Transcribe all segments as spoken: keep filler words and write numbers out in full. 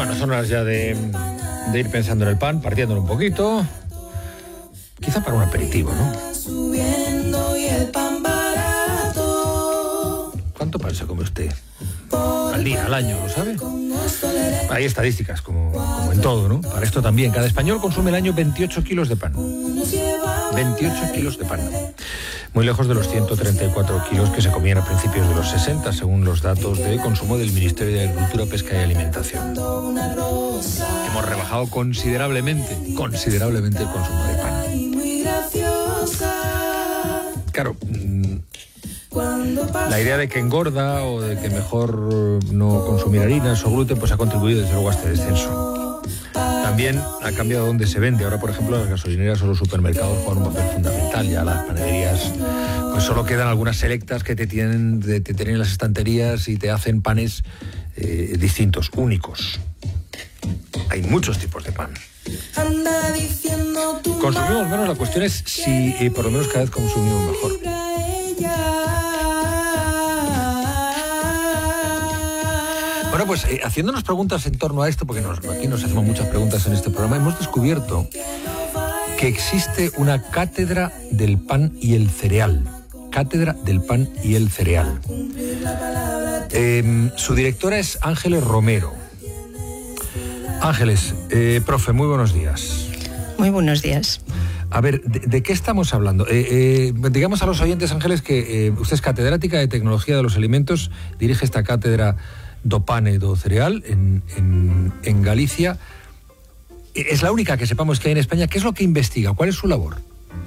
Bueno, son horas ya de, de ir pensando en el pan, partiéndolo un poquito. Quizá para un aperitivo, ¿no? ¿Cuánto pan se come usted? Al día, al año, ¿lo sabe? Hay estadísticas, como, como en todo, ¿no? Para esto también. Cada español consume al año veintiocho kilos de pan. veintiocho kilos de pan. Muy lejos de los ciento treinta y cuatro kilos que se comían a principios de los sesenta, según los datos de consumo del Ministerio de Agricultura, Pesca y Alimentación. Hemos rebajado considerablemente, considerablemente el consumo de pan. Claro, la idea de que engorda o de que mejor no consumir harinas o gluten, pues ha contribuido desde luego a este descenso. También ha cambiado dónde se vende. Ahora, por ejemplo, las gasolineras o los supermercados juegan un papel fundamental. Ya las panaderías, pues solo quedan algunas selectas que te tienen, te, te tienen en las estanterías y te hacen panes eh, distintos, únicos. Hay muchos tipos de pan. Consumimos menos, la cuestión es si eh, por lo menos cada vez consumimos mejor. Bueno, pues eh, haciéndonos preguntas en torno a esto, porque nos, aquí nos hacemos muchas preguntas en este programa, hemos descubierto que existe una cátedra del pan y el cereal. Cátedra del pan y el cereal. Eh, su directora es Ángeles Romero. Ángeles, eh, profe, muy buenos días. Muy buenos días. A ver, ¿de, de qué estamos hablando? Eh, eh, digamos a los oyentes, Ángeles, que eh, usted es catedrática de Tecnología de los Alimentos, dirige esta cátedra do pan e do cereal en, en, en Galicia. Es la única que sepamos que hay en España. ¿Qué es lo que investiga? ¿Cuál es su labor?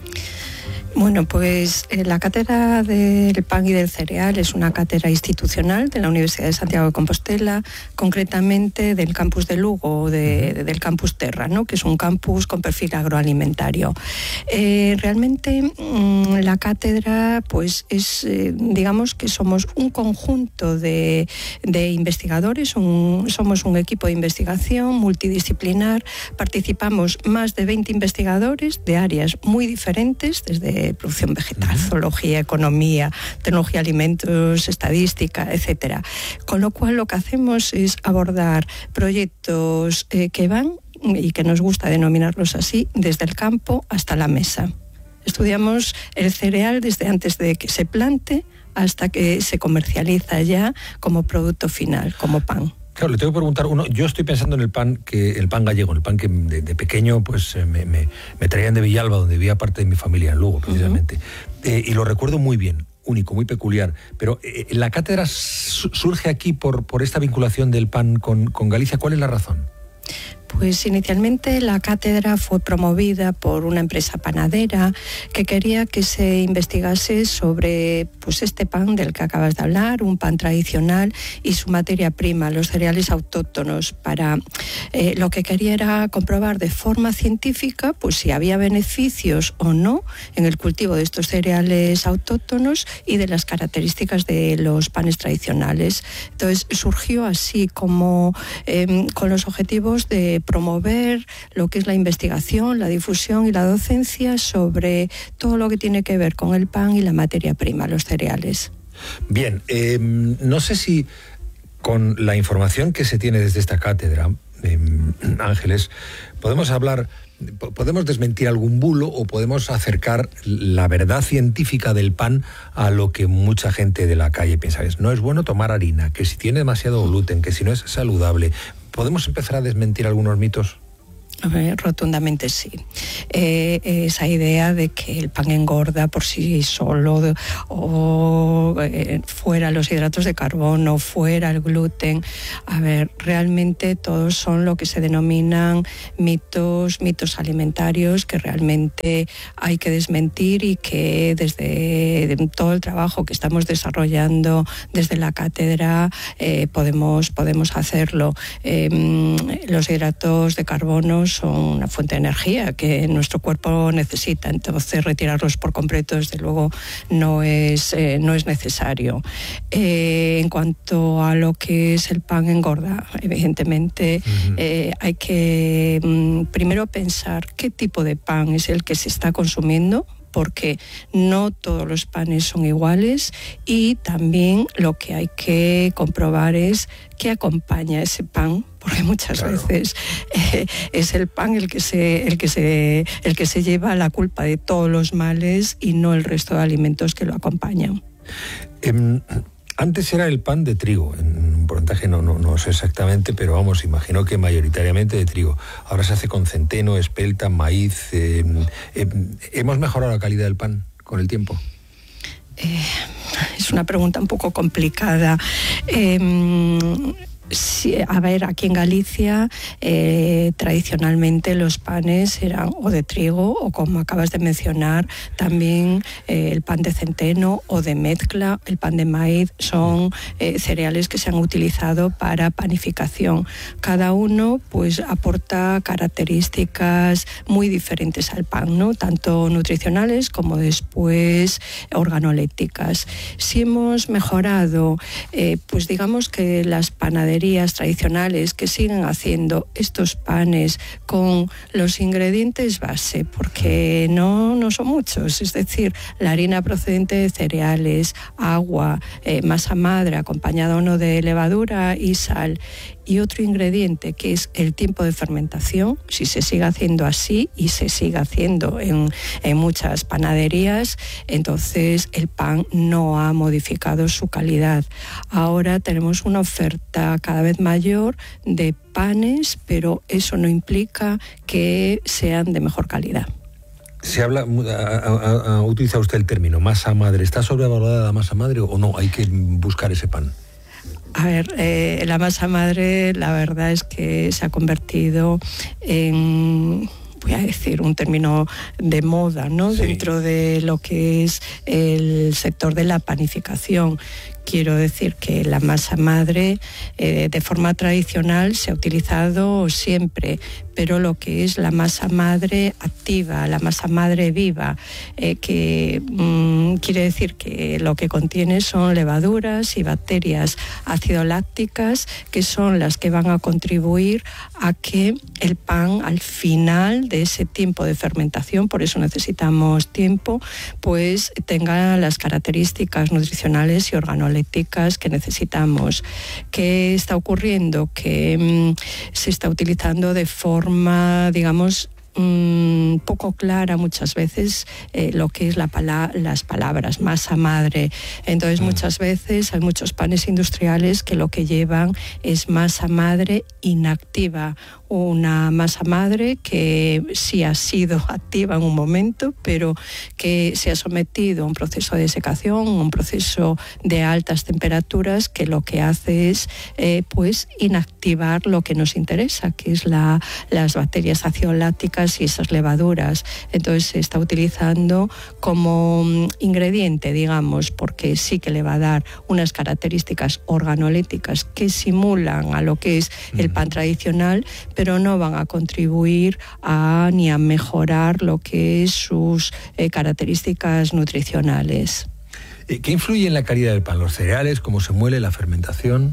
Bueno, pues eh, la cátedra del pan y del cereal es una cátedra institucional de la Universidad de Santiago de Compostela, concretamente del campus de Lugo, de, de, del campus Terra, ¿no? Que es un campus con perfil agroalimentario. Eh, realmente mmm, la cátedra, pues es, eh, digamos que somos un conjunto de, de investigadores, un, somos un equipo de investigación multidisciplinar, participamos más de veinte investigadores de áreas muy diferentes, desde producción vegetal, zoología, economía, tecnología, alimentos, estadística, etcétera. Con lo cual lo que hacemos es abordar proyectos eh, que van, y que nos gusta denominarlos así, desde el campo hasta la mesa. Estudiamos el cereal desde antes de que se plante hasta que se comercializa ya como producto final, como pan. Claro, le tengo que preguntar uno. Yo estoy pensando en el pan que el pan gallego, el pan que de, de pequeño pues me, me, me traían de Villalba, donde vivía parte de mi familia en Lugo, precisamente. Uh-huh. Eh, y lo recuerdo muy bien, único, muy peculiar. Pero eh, la cátedra su- surge aquí por, por esta vinculación del pan con, con Galicia. ¿Cuál es la razón? Pues inicialmente la cátedra fue promovida por una empresa panadera que quería que se investigase sobre pues, este pan del que acabas de hablar, un pan tradicional y su materia prima, los cereales autóctonos. Para eh, lo que quería era comprobar de forma científica pues, si había beneficios o no en el cultivo de estos cereales autóctonos y de las características de los panes tradicionales. Entonces surgió así como eh, con los objetivos de promover lo que es la investigación, la difusión y la docencia sobre todo lo que tiene que ver con el pan y la materia prima, los cereales. Bien, eh, no sé si con la información que se tiene desde esta cátedra, eh, Ángeles, podemos hablar, podemos desmentir algún bulo o podemos acercar la verdad científica del pan a lo que mucha gente de la calle piensa. Es, no es bueno tomar harina, que si tiene demasiado gluten, que si no es saludable. ¿Podemos empezar a desmentir algunos mitos? A ver, rotundamente sí. Eh, esa idea de que el pan engorda por sí solo o eh, fuera los hidratos de carbono, fuera el gluten. A ver, realmente todos son lo que se denominan mitos, mitos alimentarios que realmente hay que desmentir y que desde todo el trabajo que estamos desarrollando desde la cátedra eh, podemos, podemos hacerlo. Eh, los hidratos de carbono son una fuente de energía que nuestro cuerpo necesita, entonces retirarlos por completo desde luego no es, eh, no es necesario. Eh, en cuanto a lo que es el pan engorda, evidentemente uh-huh. eh, hay que mm, primero pensar qué tipo de pan es el que se está consumiendo, porque no todos los panes son iguales y también lo que hay que comprobar es qué acompaña ese pan, porque muchas claro. veces eh, es el pan el que se el que se el que se lleva la culpa de todos los males y no el resto de alimentos que lo acompañan. Eh, antes era el pan de trigo, en un porcentaje no, no, no sé exactamente, pero vamos, imagino que mayoritariamente de trigo. Ahora se hace con centeno, espelta, maíz. Eh, eh, ¿Hemos mejorado la calidad del pan con el tiempo? Eh, es una pregunta un poco complicada. Eh, Sí, a ver, aquí en Galicia eh, tradicionalmente los panes eran o de trigo o, como acabas de mencionar, también eh, el pan de centeno o de mezcla, el pan de maíz, son eh, cereales que se han utilizado para panificación. Cada uno pues aporta características muy diferentes al pan, ¿no? Tanto nutricionales como después organolépticas. Si hemos mejorado, eh, pues digamos que las panaderías tradicionales que siguen haciendo estos panes con los ingredientes base, porque no, no son muchos, es decir, la harina procedente de cereales, agua, eh, masa madre acompañada o no de levadura y sal, y otro ingrediente que es el tiempo de fermentación. Si se sigue haciendo así y se sigue haciendo en, en muchas panaderías, entonces el pan no ha modificado su calidad. Ahora tenemos una oferta cada vez mayor de panes, pero eso no implica que sean de mejor calidad. Se habla, ha, ha utilizado usted el término masa madre. ¿Está sobrevalorada la masa madre o no? Hay que buscar ese pan. A ver, eh, la masa madre, la verdad es que se ha convertido en, voy a decir, un término de moda, ¿no? Sí. Dentro de lo que es el sector de la panificación. Quiero decir que la masa madre eh, de forma tradicional se ha utilizado siempre, pero lo que es la masa madre activa, la masa madre viva, eh, que mmm, quiere decir que lo que contiene son levaduras y bacterias ácido-lácticas, que son las que van a contribuir a que el pan al final de ese tiempo de fermentación, por eso necesitamos tiempo, pues tenga las características nutricionales y organolépticas que necesitamos. ¿Qué está ocurriendo? Que mmm, se está utilizando de forma, digamos, mmm, poco clara muchas veces eh, lo que es la pala- las palabras masa madre. Entonces mm. muchas veces hay muchos panes industriales que lo que llevan es masa madre inactiva, una masa madre que sí ha sido activa en un momento, pero que se ha sometido a un proceso de desecación, un proceso de altas temperaturas, que lo que hace es eh, pues inactivar lo que nos interesa, que es la, las bacterias ácido-lácticas y esas levaduras. Entonces se está utilizando como ingrediente, digamos, porque sí que le va a dar unas características organolépticas que simulan a lo que es el pan tradicional, pero no van a contribuir a, ni a mejorar lo que es sus eh, características nutricionales. ¿Qué influye en la calidad del pan? ¿Los cereales? ¿Cómo se muele? ¿La fermentación?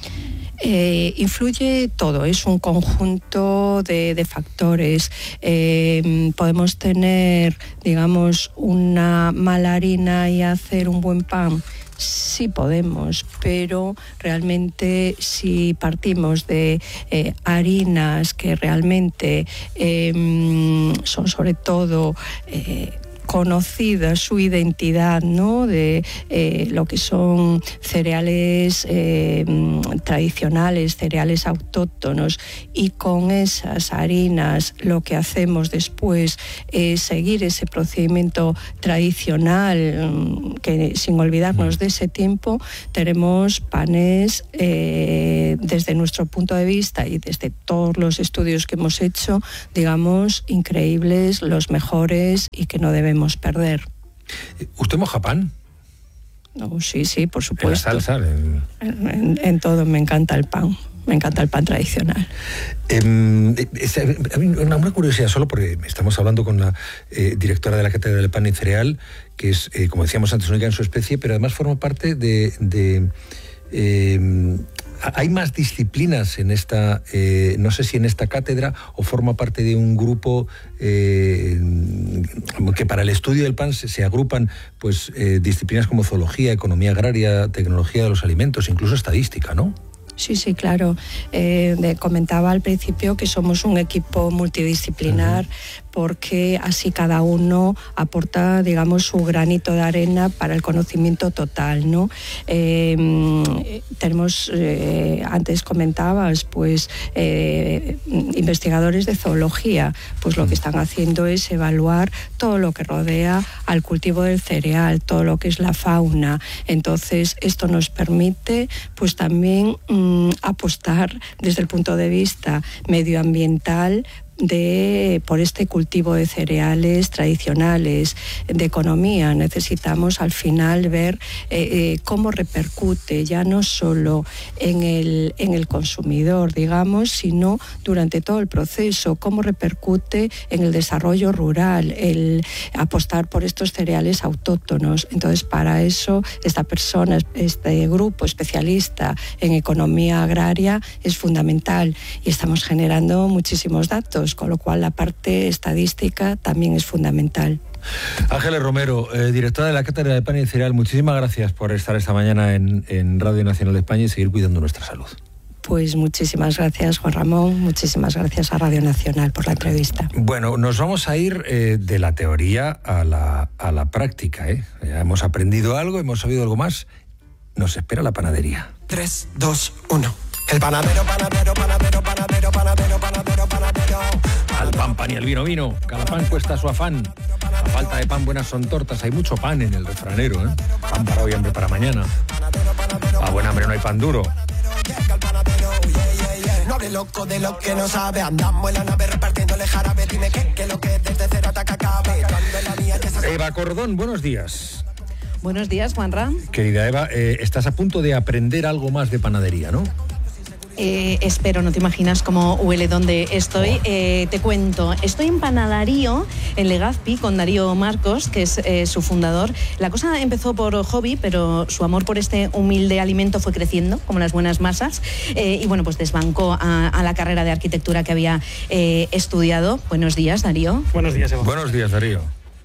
Eh, influye todo, es un conjunto de, de factores. Eh, podemos tener, digamos, una mala harina y hacer un buen pan. Sí podemos, pero realmente si partimos de eh, harinas que realmente eh, son sobre todo eh, conocida su identidad, ¿no? De eh, lo que son cereales eh, tradicionales, cereales autóctonos, y con esas harinas lo que hacemos después es seguir ese procedimiento tradicional, que sin olvidarnos de ese tiempo, tenemos panes eh, desde nuestro punto de vista y desde todos los estudios que hemos hecho, digamos, increíbles, los mejores y que no debemos perder. ¿Usted moja pan? No, sí, sí, por supuesto. ¿En la salsa? En... En, en todo, me encanta el pan. Me encanta el pan tradicional. Eh, es, una, una curiosidad, solo porque estamos hablando con la eh, directora de la Cátedra del Pan y Cereal, que es, eh, como decíamos antes, única en su especie, pero además forma parte de... de Eh, ¿Hay más disciplinas en esta, eh, no sé si en esta cátedra, o forma parte de un grupo eh, que para el estudio del pan se, se agrupan pues eh, disciplinas como zoología, economía agraria, tecnología de los alimentos, incluso estadística, ¿no? Sí, sí, claro. Eh, de, comentaba al principio que somos un equipo multidisciplinar, uh-huh, porque así cada uno aporta, digamos, su granito de arena para el conocimiento total, ¿no? Eh, tenemos, eh, antes comentabas, pues, eh, investigadores de zoología, pues lo que están haciendo es evaluar todo lo que rodea al cultivo del cereal, todo lo que es la fauna. Entonces, esto nos permite, pues, también mmm, apostar desde el punto de vista medioambiental de por este cultivo de cereales tradicionales, de economía. Necesitamos al final ver eh, eh, cómo repercute ya no solo en el, en el consumidor, digamos, sino durante todo el proceso, cómo repercute en el desarrollo rural, el apostar por estos cereales autóctonos. Entonces, para eso, esta persona, este grupo especialista en economía agraria es fundamental, y estamos generando muchísimos datos, con lo cual la parte estadística también es fundamental. Ángeles Romero, eh, directora de la Cátedra de Pan y Cereal, muchísimas gracias por estar esta mañana en, en Radio Nacional de España y seguir cuidando nuestra salud. Pues muchísimas gracias, Juan Ramón, muchísimas gracias a Radio Nacional por la entrevista. Bueno, nos vamos a ir eh, de la teoría a la, a la práctica, ¿eh? Ya hemos aprendido algo, hemos sabido algo más. Nos espera la panadería. tres, dos, uno. El panadero, panadero, panadero, panadero, panadero, panadero, panadero. Al pan, pan y al vino, vino. Cada pan cuesta su afán. A falta de pan, buenas son tortas. Hay mucho pan en el refranero, ¿eh? Pan para hoy, hambre para mañana. A buen hambre no hay pan duro. No hable loco de lo que no sabe. Andamos en la nave repartiéndole jarabe. Dime qué, que lo que desde cero ataca cabe. Eva Cordón, buenos días. Buenos días, Juanra. Querida Eva, eh, estás a punto de aprender algo más de panadería, ¿no? Eh, espero, no te imaginas cómo huele donde estoy. Eh, te cuento, estoy en Panadarío, en Legazpi, con Darío Marcos, que es eh, su fundador. La cosa empezó por hobby, pero su amor por este humilde alimento fue creciendo, como las buenas masas, eh, y bueno, pues desbancó a, a la carrera de arquitectura que había eh, estudiado. Buenos días, Darío. Buenos días, Eva. Buenos días, Darío.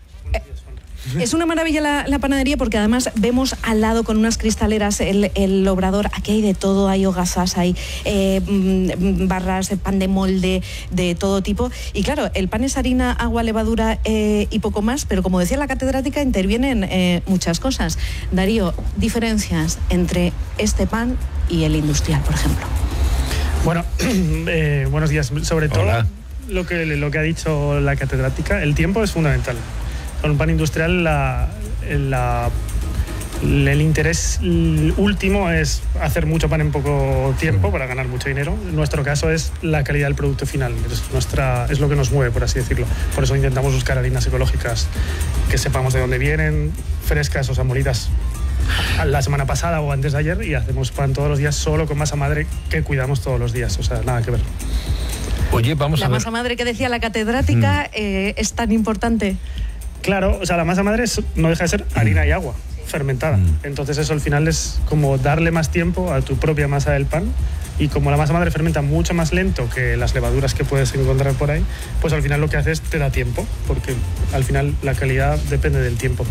Es una maravilla la, la panadería, porque además vemos al lado con unas cristaleras el, el obrador. Aquí hay de todo, hay hogazas, hay eh, barras, pan de molde, de todo tipo. Y claro, el pan es harina, agua, levadura eh, y poco más, pero como decía la catedrática, intervienen eh, muchas cosas. Darío, diferencias entre este pan y el industrial, por ejemplo. Bueno, eh, buenos días. Sobre todo, Hola. lo que, lo que ha dicho la catedrática, el tiempo es fundamental. Con un pan industrial, la, la, el interés último es hacer mucho pan en poco tiempo para ganar mucho dinero. En nuestro caso es la calidad del producto final, es, nuestra, es lo que nos mueve, por así decirlo. Por eso intentamos buscar harinas ecológicas que sepamos de dónde vienen, frescas o sea, molidas la semana pasada o antes de ayer, y hacemos pan todos los días solo con masa madre que cuidamos todos los días, o sea, nada que ver. Oye, vamos la a ver. La masa madre que decía la catedrática mm. eh, es tan importante. Claro, o sea, la masa madre es, no deja de ser harina y agua fermentada. Mm. Entonces eso al final es como darle más tiempo a tu propia masa del pan, y como la masa madre fermenta mucho más lento que las levaduras que puedes encontrar por ahí, pues al final lo que hace es te da tiempo, porque al final la calidad depende del tiempo.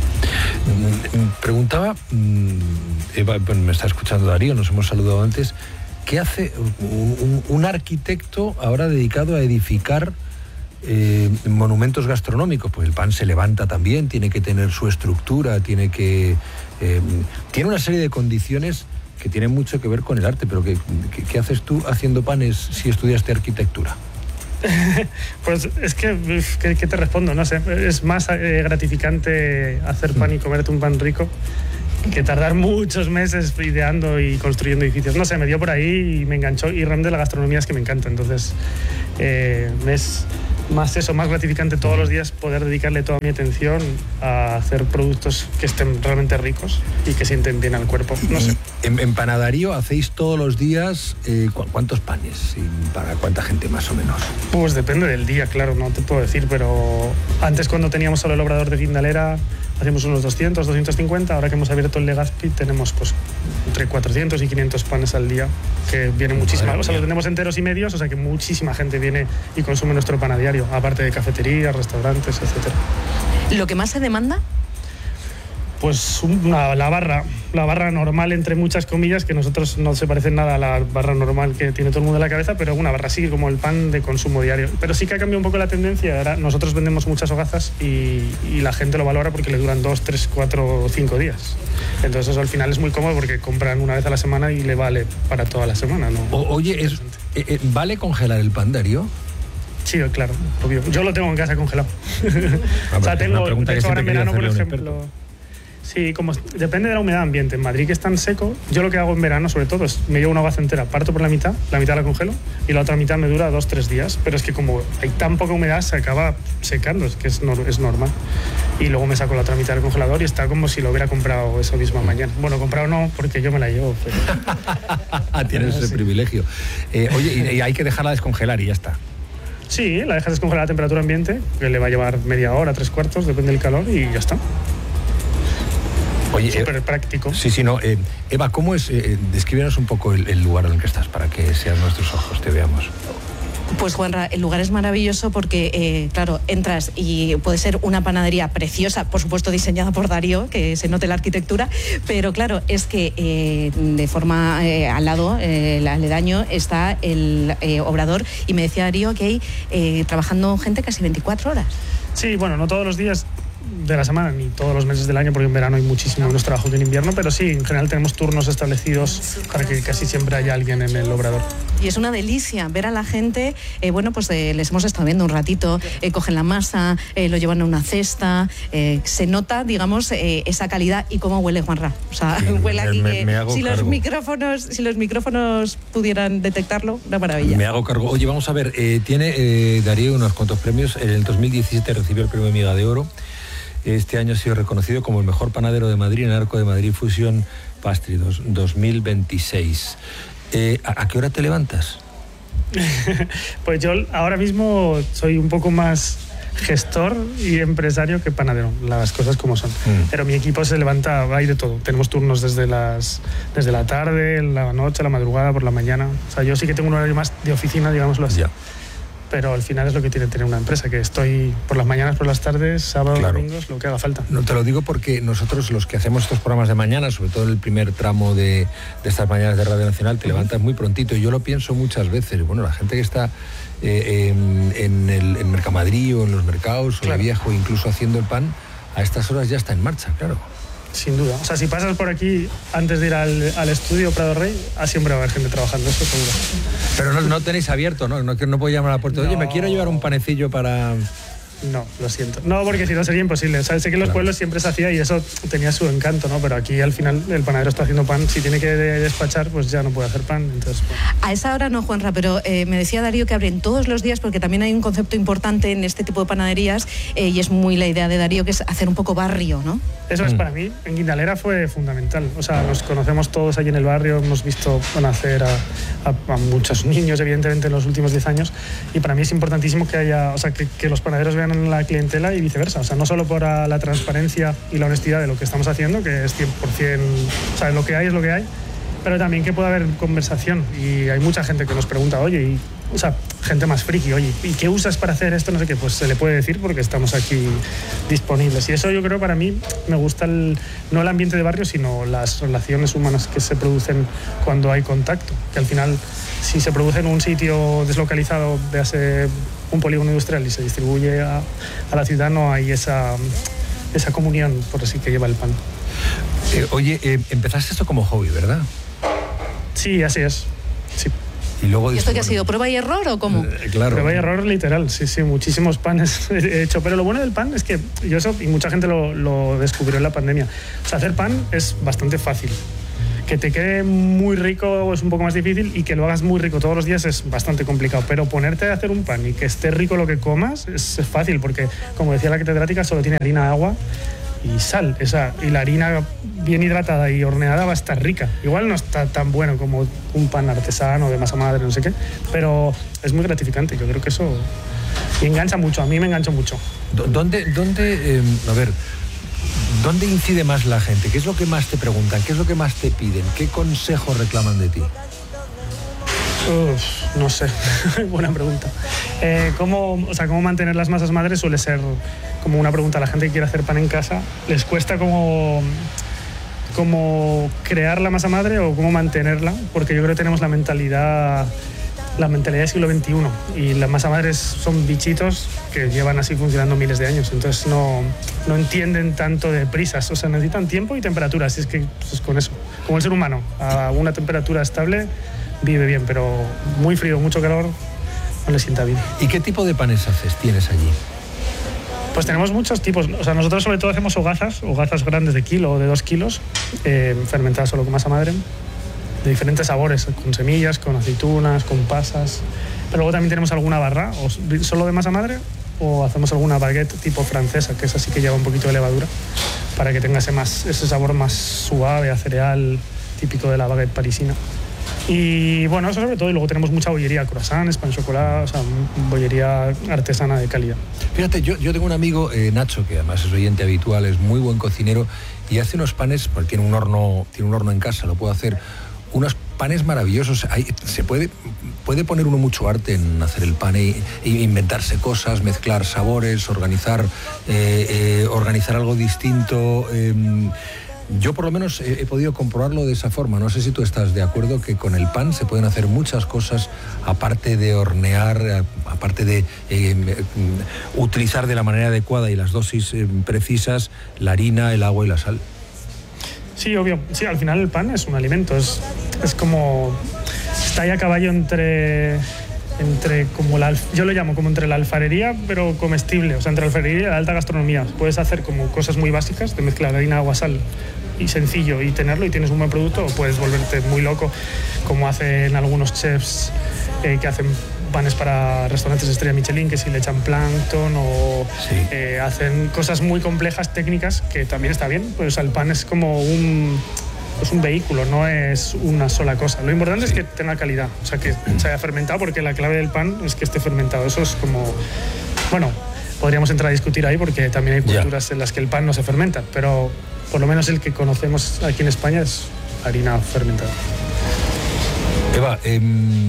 Preguntaba, Eva, me está escuchando Darío, nos hemos saludado antes, ¿qué hace un, un arquitecto ahora dedicado a edificar Eh, monumentos gastronómicos? Pues el pan se levanta también, tiene que tener su estructura, tiene que eh, tiene una serie de condiciones que tienen mucho que ver con el arte. Pero ¿qué, qué, qué haces tú haciendo panes si estudiaste arquitectura? Pues es que, ¿qué, qué te respondo? No sé, es más eh, gratificante hacer pan y comerte un pan rico que tardar muchos meses ideando y construyendo edificios. No sé, me dio por ahí y me enganchó, y realmente la gastronomía es que me encanta. Entonces eh, es más eso, más gratificante todos los días poder dedicarle toda mi atención a hacer productos que estén realmente ricos y que sienten bien al cuerpo. No sé. En, en Panadarío hacéis todos los días eh, ¿cuántos panes? ¿Y para cuánta gente más o menos? Pues depende del día, claro, no te puedo decir, pero antes, cuando teníamos solo el obrador de Findalera, hacemos unos doscientos, doscientos cincuenta. Ahora que hemos abierto el Legazpi tenemos pues entre cuatrocientos y quinientos panes al día, que vienen muchísimas, o sea, los vendemos enteros y medios, o sea que muchísima gente viene y consume nuestro pan a diario, aparte de cafeterías, restaurantes, etcétera. ¿Lo que más se demanda? Pues una, la barra, la barra normal entre muchas comillas, que nosotros no se parece nada a la barra normal que tiene todo el mundo en la cabeza, pero una barra así como el pan de consumo diario. Pero sí que ha cambiado un poco la tendencia. Ahora nosotros vendemos muchas hogazas y, y la gente lo valora porque le duran dos, tres, cuatro, cinco días. Entonces eso al final es muy cómodo porque compran una vez a la semana y le vale para toda la semana, ¿no? O, oye, es, eh, ¿vale congelar el pan, Darío? Sí, claro, obvio. Yo lo tengo en casa congelado. O sea, tengo, de hecho, ahora en verano, por ejemplo... Sí, como depende de la humedad ambiente. En Madrid, que es tan seco, yo lo que hago en verano, sobre todo, es me llevo una hogaza entera, parto por la mitad, la mitad la congelo y la otra mitad me dura dos, tres días. Pero es que como hay tan poca humedad, se acaba secando, es que es, no, es normal. Y luego me saco la otra mitad del congelador y está como si lo hubiera comprado esa misma mañana. Bueno, comprado no, porque yo me la llevo. Pero... Tienes ese sí. privilegio. Eh, oye, y, y hay que dejarla descongelar y ya está. Sí, la dejas descongelar a temperatura ambiente, que le va a llevar media hora, tres cuartos, depende del calor, y ya está. Oye, súper eh, práctico. Sí, sí, no. Eh, Eva, ¿cómo es? Eh, descríbenos un poco el, el lugar en el que estás para que sean nuestros ojos, te veamos. Pues Juanra, el lugar es maravilloso porque, eh, claro, entras y puede ser una panadería preciosa, por supuesto diseñada por Darío, que se note la arquitectura, pero claro, es que eh, de forma eh, al lado, eh, el aledaño, está el eh, obrador y me decía Darío que hay eh, trabajando gente casi veinticuatro horas. Sí, bueno, no todos los días de la semana ni todos los meses del año, porque en verano hay muchísimo menos trabajo que en invierno, pero sí, en general tenemos turnos establecidos para que casi siempre haya alguien en el obrador. Y es una delicia ver a la gente, eh, bueno, pues eh, les hemos estado viendo un ratito, eh, cogen la masa, eh, lo llevan a una cesta, eh, se nota, digamos, eh, esa calidad y cómo huele, Juanra. O sea, sí, huele aquí me, que me hago si cargo. los micrófonos, si los micrófonos pudieran detectarlo, una maravilla. Me hago cargo. Oye, vamos a ver, eh, tiene eh, Darío unos cuantos premios. En el dos mil diecisiete recibió el premio Miga de Oro. Este año ha sido reconocido como el mejor panadero de Madrid en Arco de Madrid Fusion Pastry dos mil veintiséis. Eh, ¿a, ¿A qué hora te levantas? Pues yo ahora mismo soy un poco más gestor y empresario que panadero, las cosas como son. Mm. Pero mi equipo se levanta, hay de todo. Tenemos turnos desde, las, desde la tarde, la noche, la madrugada, por la mañana. O sea, yo sí que tengo un horario más de oficina, digámoslo así. Ya. Pero al final es lo que tiene tener una empresa, que estoy por las mañanas, por las tardes, sábados, claro. domingos, lo que haga falta. No te lo digo porque nosotros, los que hacemos estos programas de mañana, sobre todo el primer tramo de, de estas mañanas de Radio Nacional, te levantas muy prontito. Y yo lo pienso muchas veces. Bueno, la gente que está eh, en, en el en Mercamadrid o en los mercados, claro. o de Viejo, incluso haciendo el pan, a estas horas ya está en marcha, claro. Sin duda. O sea, si pasas por aquí antes de ir al, al estudio Prado Rey, siempre va a haber gente trabajando, eso seguro. Pero no, no tenéis abierto, ¿no? No, no puedo llamar a la puerta. Oye, no. me quiero llevar un panecillo para... No, lo siento. No, porque si no sería imposible. O sea, sé que en los claro. pueblos siempre se hacía y eso tenía su encanto, ¿no? Pero aquí al final el panadero está haciendo pan. Si tiene que despachar, pues ya no puede hacer pan. Entonces, bueno. A esa hora no, Juanra, pero eh, me decía Darío que abren todos los días, porque también hay un concepto importante en este tipo de panaderías eh, y es muy la idea de Darío, que es hacer un poco barrio, ¿no? Eso mm. es para mí. En Guindalera fue fundamental. O sea, nos conocemos todos allí en el barrio, hemos visto nacer a, a, a muchos niños, evidentemente, en los últimos diez años. Y para mí es importantísimo que haya, o sea, que, que los panaderos vean en la clientela y viceversa, o sea, no solo por la transparencia y la honestidad de lo que estamos haciendo, que es cien por ciento, o sea, lo que hay es lo que hay, pero también que pueda haber conversación. Y hay mucha gente que nos pregunta, oye, y, o sea, gente más friki, oye, ¿y qué usas para hacer esto? No sé qué, pues se le puede decir porque estamos aquí disponibles. Y eso yo creo, para mí, me gusta el, no el ambiente de barrio, sino las relaciones humanas que se producen cuando hay contacto, que al final, si se produce en un sitio deslocalizado de hace un polígono industrial y se distribuye a, a la ciudad, no hay esa, esa comunión, por así que lleva el pan. Eh, oye, eh, empezaste esto como hobby, ¿verdad? Sí, así es. Sí. Y luego ¿Y esto qué ha sido? ¿Prueba y error o cómo? Eh, claro. Prueba y error literal, sí, sí, muchísimos panes he hecho. Pero lo bueno del pan es que yo eso, y mucha gente lo, lo descubrió en la pandemia, o sea, hacer pan es bastante fácil. Que te quede muy rico es un poco más difícil y que lo hagas muy rico todos los días es bastante complicado. Pero ponerte a hacer un pan y que esté rico lo que comas es fácil, porque, como decía la catedrática, solo tiene harina, agua y sal. Esa, y la harina bien hidratada y horneada va a estar rica. Igual no está tan bueno como un pan artesano de masa madre, no sé qué, pero es muy gratificante. Yo creo que eso y engancha mucho. A mí me engancha mucho. ¿Dónde, dónde eh, a ver... ¿Dónde incide más la gente? ¿Qué es lo que más te preguntan? ¿Qué es lo que más te piden? ¿Qué consejos reclaman de ti? Uf, no sé, buena pregunta. Eh, ¿cómo, o sea, ¿Cómo mantener las masas madres? Suele ser como una pregunta a la gente que quiere hacer pan en casa. ¿Les cuesta como, como crear la masa madre o cómo mantenerla? Porque yo creo que tenemos la mentalidad, la mentalidad del siglo veintiuno y las masa madres son bichitos que llevan así funcionando miles de años. Entonces no, no entienden tanto de prisas. O sea, necesitan tiempo y temperatura. Así es que pues, con eso, como el ser humano, a una temperatura estable vive bien, pero muy frío, mucho calor, no le sienta bien. ¿Y qué tipo de panes haces, tienes allí? Pues tenemos muchos tipos. O sea, nosotros sobre todo hacemos hogazas, hogazas grandes de kilo o de dos kilos, eh, fermentadas solo con masa madre, de diferentes sabores, con semillas, con aceitunas, con pasas. Pero luego también tenemos alguna barra, o solo de masa madre, o hacemos alguna baguette tipo francesa, que esa sí que lleva un poquito de levadura, para que tenga ese, más, ese sabor más suave a cereal, típico de la baguette parisina. Y bueno, eso sobre todo, y luego tenemos mucha bollería, croissants, pan chocolate, o sea, bollería artesana de calidad. Fíjate, yo, yo tengo un amigo, eh, Nacho, que además es oyente habitual, es muy buen cocinero y hace unos panes, porque tiene un horno, tiene un horno en casa, lo puede hacer, unos panes maravillosos. Hay, se puede, puede poner uno mucho arte en hacer el pan e, e inventarse cosas, mezclar sabores, organizar, eh, eh, organizar algo distinto. Eh, Yo por lo menos he, he podido comprobarlo de esa forma. No sé si tú estás de acuerdo que con el pan se pueden hacer muchas cosas, aparte de hornear, aparte de eh, utilizar de la manera adecuada y las dosis eh, precisas la harina, el agua y la sal. Sí, obvio. Sí, al final el pan es un alimento. Es, es como... Está ahí a caballo entre... entre como la, yo lo llamo como entre la alfarería pero comestible, o sea, entre la alfarería y la alta gastronomía. Puedes hacer como cosas muy básicas de mezclar harina, agua, sal y sencillo y tenerlo y tienes un buen producto, o puedes volverte muy loco como hacen algunos chefs eh, que hacen panes para restaurantes de estrella Michelin, que si le echan plancton o sí. eh, hacen cosas muy complejas técnicas, que también está bien, pues o sea, el pan es como un es un vehículo, no es una sola cosa. Lo importante sí. es que tenga calidad, o sea, que se haya fermentado, porque la clave del pan es que esté fermentado. Eso es como, bueno, podríamos entrar a discutir ahí porque también hay culturas yeah. en las que el pan no se fermenta, pero por lo menos el que conocemos aquí en España es harina fermentada. Eva, eh,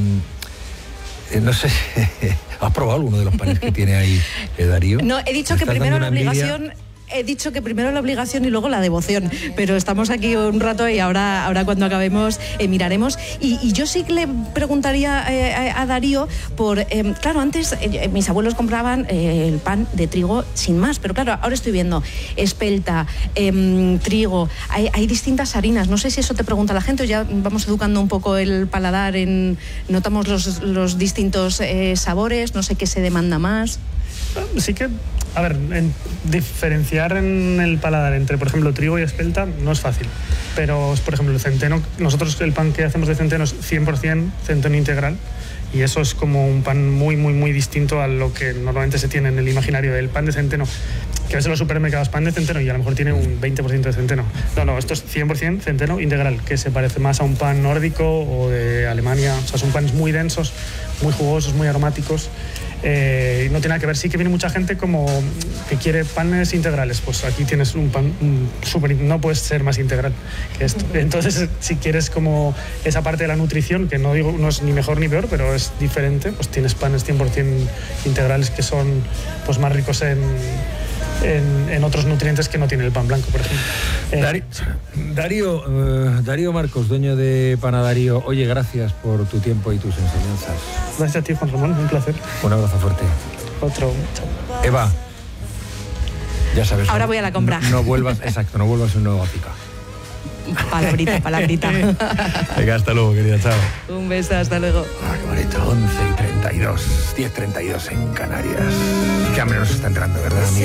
eh, no sé, ¿has probado alguno de los panes que tiene ahí eh, Darío? No, he dicho que primero la obligación... Envidia? He dicho que primero la obligación y luego la devoción, pero estamos aquí un rato y ahora, ahora cuando acabemos eh, miraremos. Y, y yo sí que le preguntaría eh, a, a Darío por, eh, claro, antes eh, mis abuelos compraban eh, el pan de trigo sin más, pero claro, ahora estoy viendo espelta, eh, trigo, hay, hay distintas harinas. No sé si eso te pregunta la gente o ya vamos educando un poco el paladar, en, notamos los, los distintos eh, sabores, no sé qué se demanda más. Sí que, a ver, en diferenciar en el paladar entre, por ejemplo, trigo y espelta no es fácil. Pero, por ejemplo, el centeno, nosotros el pan que hacemos de centeno es cien por ciento centeno integral. Y eso es como un pan muy, muy, muy distinto a lo que normalmente se tiene en el imaginario del pan de centeno. Que a veces en los supermercados pan de centeno y a lo mejor tiene un veinte por ciento de centeno. No, no, esto es cien por ciento centeno integral, que se parece más a un pan nórdico o de Alemania. O sea, son panes muy densos, muy jugosos, muy aromáticos. Eh, no tiene nada que ver. Sí que viene mucha gente como que quiere panes integrales. Pues aquí tienes un pan un super, no puedes ser más integral que esto. Entonces, si quieres como esa parte de la nutrición, que no digo no es ni mejor ni peor, pero es diferente, pues tienes panes cien por ciento integrales que son pues más ricos en En, en otros nutrientes que no tiene el pan blanco, por ejemplo. Eh, Darío, Darío, uh, Darío Marcos, dueño de Panadarío, oye, gracias por tu tiempo y tus enseñanzas. Gracias a ti, Juan Ramón, un placer. Un abrazo fuerte. Otro. Chao. Eva, ya sabes. Ahora no, voy a la compra. No, no vuelvas, exacto, no vuelvas un nuevo África. Palabrita, palabrita. Venga, hasta luego, querida, chao. Un beso, hasta luego. Ah, qué bonito, once y treinta y dos, diez y treinta y dos en Canarias. Qué hambre nos está entrando, ¿verdad, amiga?